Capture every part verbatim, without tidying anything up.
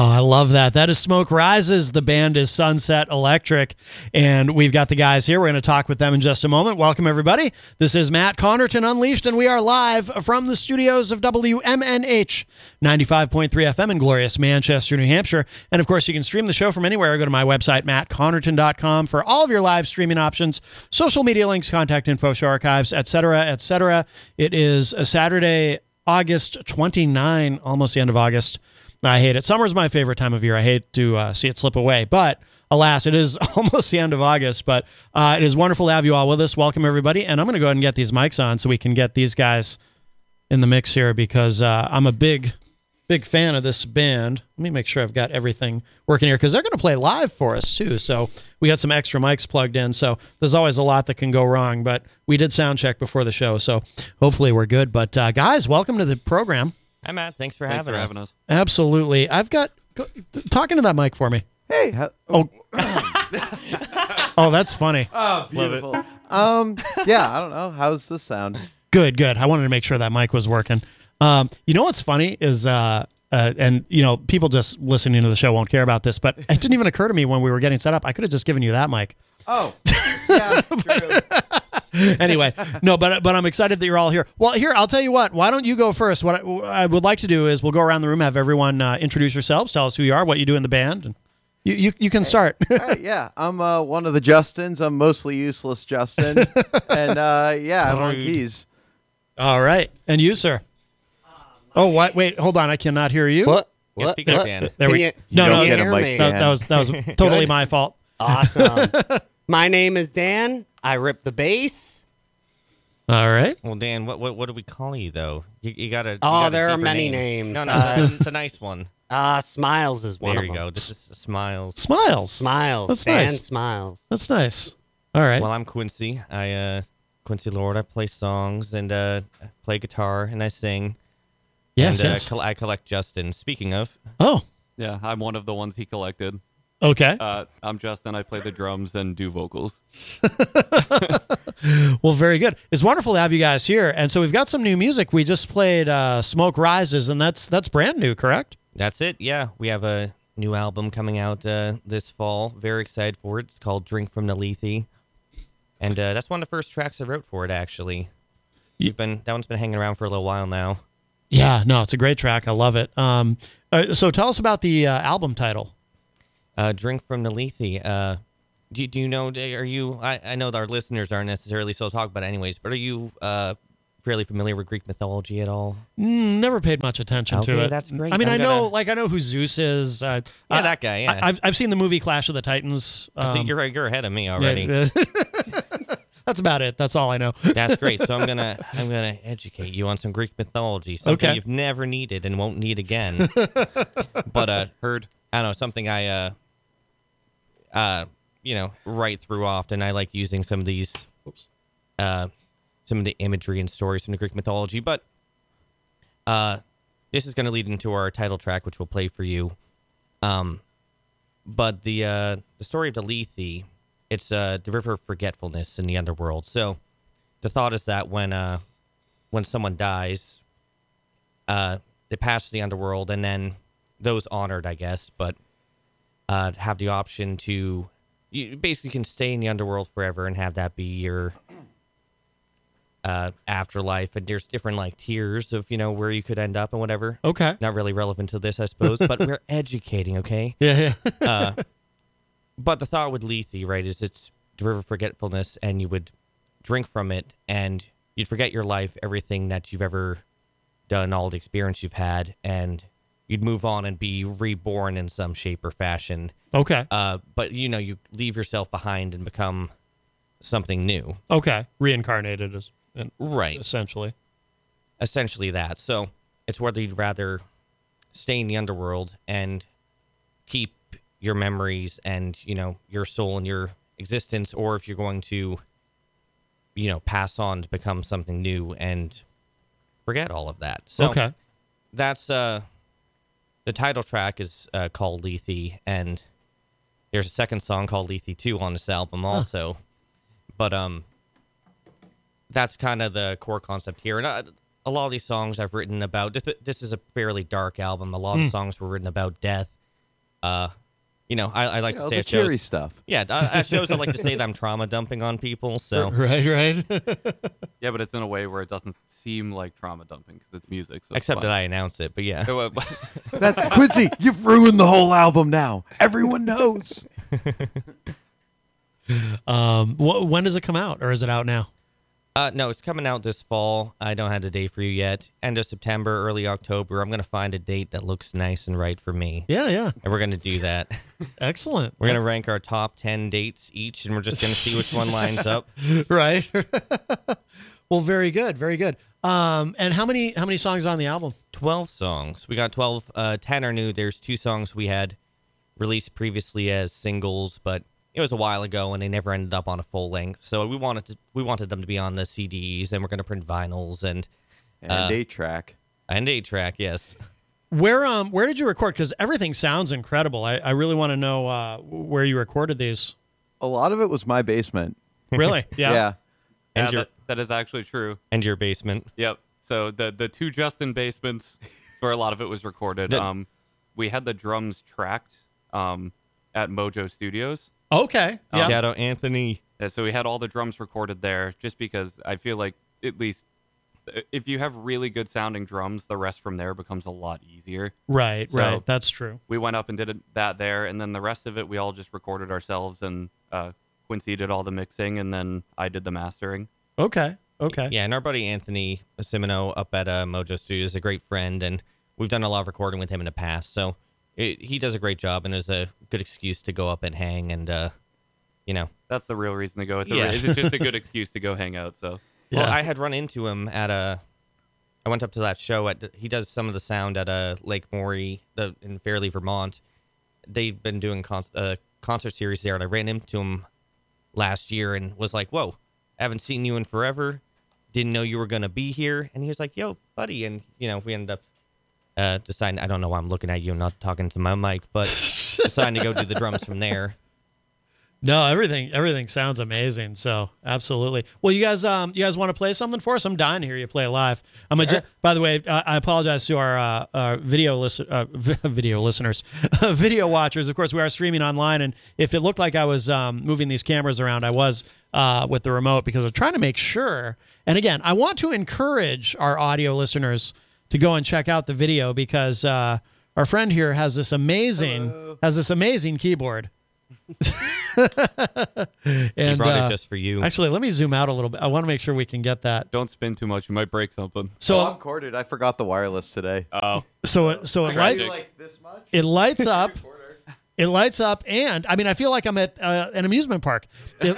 Oh, I love that. That is Smoke Rises. The band is Sunset Electric, and we've got the guys here. We're going to talk with them in just a moment. Welcome, everybody. This is Matt Connerton Unleashed, and we are live from the studios of W M N H ninety-five point three F M in glorious Manchester, New Hampshire. And, of course, you can stream the show from anywhere. Go to my website, matt connerton dot com, for all of your live streaming options, social media links, contact info, show archives, et cetera, et cetera. It is a Saturday, August twenty-ninth, almost the end of August. I hate it. Summer's my favorite time of year. I hate to uh, see it slip away. But alas, it is almost the end of August. But uh, it is wonderful to have you all with us. Welcome, everybody. And I'm going to go ahead and get these mics on so we can get these guys in the mix here because uh, I'm a big, big fan of this band. Let me make sure I've got everything working here because they're going to play live for us, too. So we got some extra mics plugged in. So there's always a lot that can go wrong. But we did sound check before the show. So hopefully we're good. But uh, guys, welcome to the program. Hi, Matt. Thanks for, Thanks having, for us. having us. Absolutely. I've got... Go, talking to that mic for me. Hey. How, oh. Oh, that's funny. Oh, beautiful. Um, yeah, I don't know. How's this sound? Good, good. I wanted to make sure that mic was working. Um, you know what's funny is, uh, uh, and, you know, people just listening to the show won't care about this, but it didn't even occur to me when we were getting set up. I could have just given you that mic. Oh, yeah, true. Anyway, no, but but I'm excited that you're all here. Well, here, I'll tell you what. Why don't you go first? What I, I would like to do is we'll go around the room, have everyone uh, introduce yourselves, tell us who you are, what you do in the band, and you you, you can start. All right, yeah, I'm uh, one of the Justins. I'm mostly useless Justin, and uh, yeah, I'm on keys. All right, and you, sir? Oh, what? Wait, hold on. I cannot hear you. What? Yeah, What? speak up, Dan. There we. You, no, you no, don't get a hear mic, me. that, that was that was totally my fault. Awesome. My name is Dan. I rip the bass. All right. Well, Dan, what what what do we call you though? You, you got to. Oh, there are many names. No, no, Uh, the, the nice one. Uh, Smiles is one There of you them. go. This is Smiles. Smiles. Smiles. That's Dan nice. Smiles. That's nice. All right. Well, I'm Quincy. I uh, Quincy Lord. I play songs and uh, I play guitar and I sing. yes. and, uh, yes. col- I collect Justin. Speaking of, Oh. Yeah, I'm one of the ones he collected. Okay. Uh, I'm Justin. I play the drums and do vocals. Well, very good. It's wonderful to have you guys here. And so we've got some new music. We just played uh, Smoke Rises, and that's that's brand new, correct? that's it. Yeah, we have a new album coming out uh, this fall. Very excited for it. It's called Drink from the Lethe. And uh, that's one of the first tracks I wrote for it, actually. You've been that one's been hanging around for a little while now. Yeah, no, it's a great track. I love it. Um, uh, so tell us about the uh, album title. Uh, Drink from the Lethe. Uh, do, do you know, are you, I, I know that our listeners aren't necessarily so talk about it anyways, but are you uh, fairly familiar with Greek mythology at all? Mm, never paid much attention to Okay, it. that's great. I mean, I'm I know, gonna- like, I know who Zeus is. Uh, Yeah, I- that guy, yeah. I, I've I've seen the movie Clash of the Titans. So Um, you're, you're ahead of me already. yeah, that's about it. That's all I know. That's great. So I'm gonna I'm gonna educate you on some Greek mythology, something Okay. you've never needed and won't need again. But uh, heard I don't know something I uh uh you know write through often. I like using some of these oops, uh some of the imagery and stories from the Greek mythology. But uh this is gonna lead into our title track, which we'll play for you. Um, but the uh the story of the Lethe. It's uh, the river of forgetfulness in the underworld. So the thought is that when uh, when someone dies, uh, they pass to the underworld, and then those honored, I guess, but uh, have the option to you basically can stay in the underworld forever and have that be your uh, afterlife. And there's different like tiers of you know where you could end up and whatever. Okay. Not really relevant to this, I suppose, but we're educating, okay? Yeah, yeah. Uh, But the thought with Lethe, right, is it's the river of forgetfulness, and you would drink from it, and you'd forget your life, everything that you've ever done, all the experience you've had, and you'd move on and be reborn in some shape or fashion. Okay. Uh, but, you know, you leave yourself behind and become something new. Okay. Reincarnated, is Right. essentially. Essentially that. So it's whether you'd rather stay in the underworld and keep your memories and, you know, your soul and your existence, or if you're going to, you know, pass on to become something new and forget all of that. So Okay. that's, uh, the title track is uh, called Lethe, and there's a second song called Lethe two on this album also. But, um, that's kind of the core concept here. And uh, a lot of these songs I've written about, this, this is a fairly dark album. A lot of the songs were written about death uh, you know, I, I like You to know, say the at shows, cheery stuff. yeah, uh, at shows I like to say that I'm trauma dumping on people. So Right, right. Yeah, but it's in a way where it doesn't seem like trauma dumping because it's music. So it's except fun. that I announce it, but yeah. So, uh, That's Quincy. You've ruined the whole album now. Everyone knows. um, wh- when does it come out, or is it out now? Uh, no, it's coming out this fall. I don't have the date for you yet. End of September, early October. I'm gonna find a date that looks nice and right for me, Yeah, yeah. and we're gonna do that. Excellent. We're gonna rank our top ten dates each, and we're just gonna see which one lines up. Right. Well, very good, very good. Um, and how many how many songs on the album? twelve songs. We got twelve. Uh, ten are new. There's two songs we had released previously as singles, but it was a while ago, and they never ended up on a full length. So we wanted to we wanted them to be on the C Ds, and we're gonna print vinyls and And Uh, eight track. and eight track. Yes. Where um where did you record? Because everything sounds incredible. I, I really want to know uh, where you recorded these. A lot of it was my basement. Really? Yeah. Yeah. yeah, And your that, that is actually true. and your basement. Yep. So the the two Justin basements where a lot of it was recorded. The- um, we had the drums tracked um at Mojo Studios. Okay. Yeah. Shout out Anthony. Uh, so we had all the drums recorded there, just because I feel like at least uh, if you have really good sounding drums, the rest from there becomes a lot easier. Right. So- right. That's true. We went up and did it, that there, and then the rest of it we all just recorded ourselves, and uh, Quincy did all the mixing, and then I did the mastering. Okay. Okay. Yeah, and our buddy Anthony Simino up at uh, Mojo Studios is a great friend, and we've done a lot of recording with him in the past. So it, he does a great job, and is a good excuse to go up and hang, and uh, you know. That's the real reason to go. It's, a, Yeah. it's just a good excuse to go hang out. So Well, Yeah. I had run into him at a. I went up to that show at. He does some of the sound at a Lake Maury the, in Fairleigh, Vermont. They've been doing con- a concert series there, and I ran into him last year and was like, "Whoa, I haven't seen you in forever. Didn't know you were gonna be here." And he was like, "Yo, buddy," and you know, we ended up uh, deciding. I don't know why I'm looking at you, not talking to my mic, but deciding to go do the drums from there. No, everything everything sounds amazing. So absolutely. Well, you guys, um, you guys want to play something for us? I'm dying to hear you play live. I'm a. Sure. By the way, I, I apologize to our uh, uh, video listen, uh, v- video listeners, video watchers. Of course, we are streaming online, and if it looked like I was um, moving these cameras around, I was uh, with the remote because I'm trying to make sure. And again, I want to encourage our audio listeners to go and check out the video because uh, our friend here has this amazing Hello. has this amazing keyboard. He and brought uh, it just for you. actually, let me zoom out a little bit. I want to make sure we can get that. don't spin too much; you might break something. So, oh, I'm corded. I forgot the wireless today. Oh, so, it, so it Tragic. lights, like this much? it lights up. It lights up, and I mean, I feel like I'm at uh, an amusement park. It,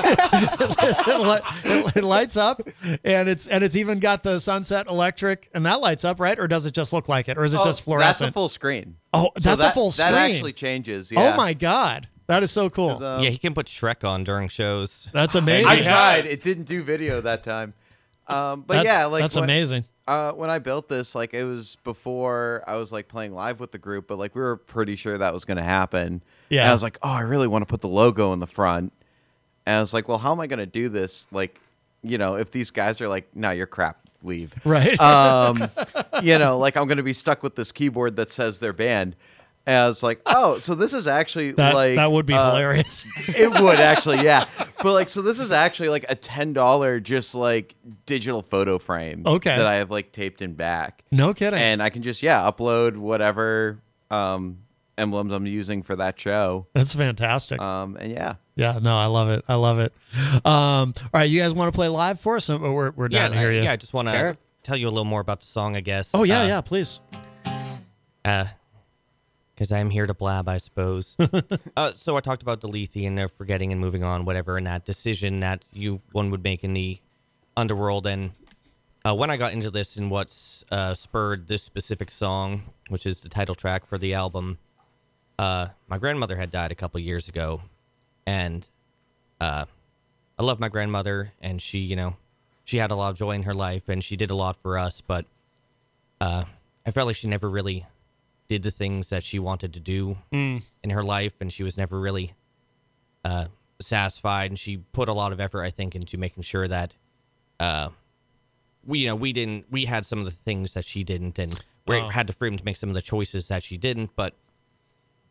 it, li- it lights up, and it's and it's even got the sunset electric, and that lights up, right? Or does it just look like it, or is it Oh, just fluorescent? That's a full screen. oh, So that's that- a full screen. That actually changes. Yeah. Oh my god, that is so cool. 'Cause, um, Yeah, he can put Shrek on during shows. That's amazing. I tried. It didn't do video that time. Um, but that's, yeah, like that's when, amazing. Uh, when I built this, like it was before I was like playing live with the group, but like we were pretty sure that was going to happen. Yeah. And I was like, oh, I really want to put the logo in the front. And I was like, well, how am I going to do this? Like, you know, if these guys are like, no, you're crap, leave. Right. Um, you know, like I'm going to be stuck with this keyboard that says their band. And I was like, oh, so this is actually that like that would be uh, hilarious. It would actually, yeah. But like, so this is actually like a ten dollar just like digital photo frame. Okay. That I have like taped in back, No kidding. and I can just yeah upload whatever um, emblems I'm using for that show. That's fantastic. Um, and yeah, Yeah, no, I love it. I love it. Um, all right, you guys want to play live for us? Or We're, we're Yeah, down to hear I, you. yeah. I just want to Sure. tell you a little more about the song, I guess. Oh, yeah, Uh, yeah, please. Uh, because I'm here to blab, I suppose. uh, so I talked about the Lethe and uh, forgetting and moving on, whatever, and that decision that you one would make in the underworld. And uh, when I got into this and what's uh, spurred this specific song, which is the title track for the album, uh, my grandmother had died a couple years ago, and uh, I love my grandmother, and she, you know, she had a lot of joy in her life, and she did a lot for us, but uh, I felt like she never really did the things that she wanted to do in her life, and she was never really uh, satisfied. And she put a lot of effort, I think, into making sure that uh, we, you know, we didn't, we had some of the things that she didn't, and we Oh. had the freedom to make some of the choices that she didn't. But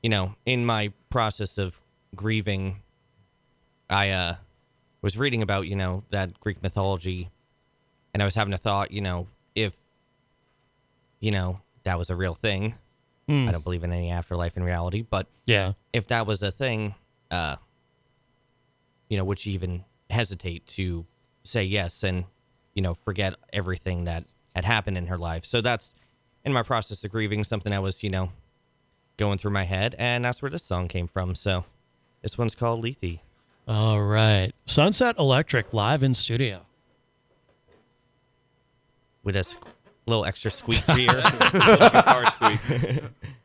you know, in my process of grieving, I uh, was reading about, you know, that Greek mythology, and I was having a thought, you know, if, you know, that was a real thing. I don't believe in any afterlife in reality, but Yeah. if that was a thing, uh, you know, would you even hesitate to say yes and, you know, forget everything that had happened in her life? So that's, in my process of grieving, something I was, you know, going through my head, and that's where this song came from. So this one's called Lethe. All right. Sunset Electric live in studio. With a squ- little extra squeak here. Guitar squeak.